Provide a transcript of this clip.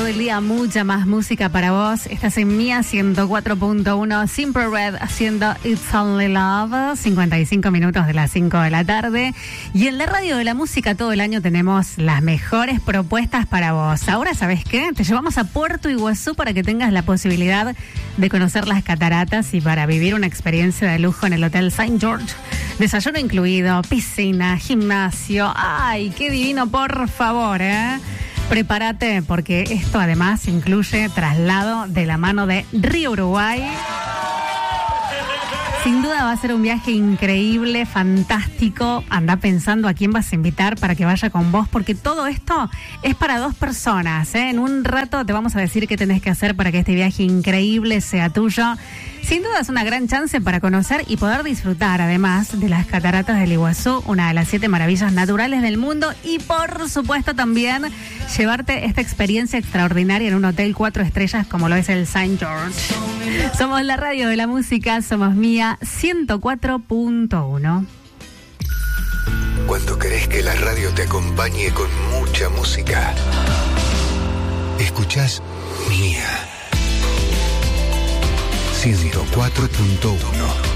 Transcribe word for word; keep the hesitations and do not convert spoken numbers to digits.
todo el día mucha más música para vos. Estás en Mía ciento cuatro punto uno, Simple Red haciendo It's Only Love, cincuenta y cinco minutos de las cinco de la tarde. Y en la radio de la música todo el año tenemos las mejores propuestas para vos. Ahora, ¿sabés qué? Te llevamos a Puerto Iguazú para que tengas la posibilidad de conocer las cataratas y para vivir una experiencia de lujo en el Hotel Saint George. Desayuno incluido, piscina, gimnasio. ¡Ay, qué divino, por favor, eh! Prepárate porque esto además incluye traslado de la mano de Río Uruguay. Sin duda va a ser un viaje increíble, fantástico. Anda pensando a quién vas a invitar para que vaya con vos, porque todo esto es para dos personas, ¿eh? En un rato te vamos a decir qué tenés que hacer para que este viaje increíble sea tuyo. Sin duda es una gran chance para conocer y poder disfrutar, además, de las cataratas del Iguazú, una de las siete maravillas naturales del mundo, y por supuesto también llevarte esta experiencia extraordinaria en un hotel cuatro estrellas como lo es el Saint George. Somos la radio de la música, somos Mía ciento cuatro punto uno. Cuando querés que la radio te acompañe con mucha música, escuchás Mía ciento cuatro punto uno.